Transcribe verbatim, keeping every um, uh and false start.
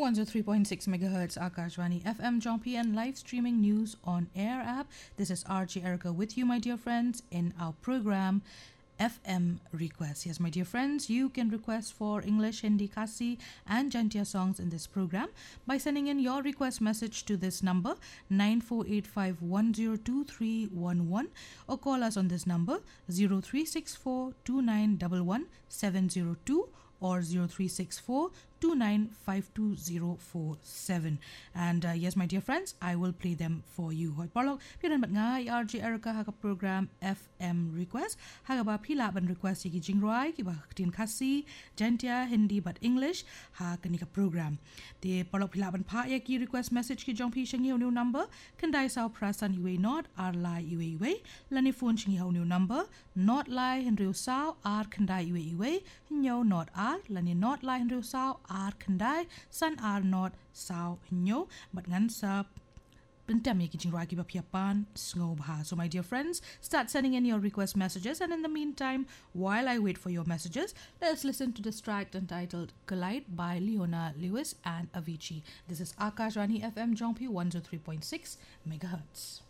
one oh three point six megahertz Akashvani F M Jompi and live streaming news on air app. This is R J Erica with you, my dear friends, in our program F M Request. Yes, my dear friends, you can request for English, Hindi, Kasi and Jantia songs in this program by sending in your request message to this number nine four eight five one zero two three one one or call us on this number zero three six four two nine one one seven zero two or zero three six four two nine five two zero four seven. And uh, yes, my dear friends, I will play them for you. Hoi parlok piran bat ngai R J Erica ha ka program F M Request ha ka ba phila ban request ki jingroi ki ba tin Khasi Jantia Hindi but English ha ka ni ka program te parlok phila ban pha ya ki request message ki jong phi shangi new number kan dai sao prasan iwe not ar lai iwe iwe lani phone shangi ho new number not lai henry sao ar kan dai iwe iwe nyo not ar lani not lai henry sao ar kandai san ar not sao nyo but ngan sa pentam ki jingwa ki ba piapan sngo bha. So my dear friends, start sending in your request messages, and in the meantime, while I wait for your messages, let's listen to this track entitled Collide by Leona Lewis and Avicii. This is Akashvani F M Jompi one oh three point six megahertz.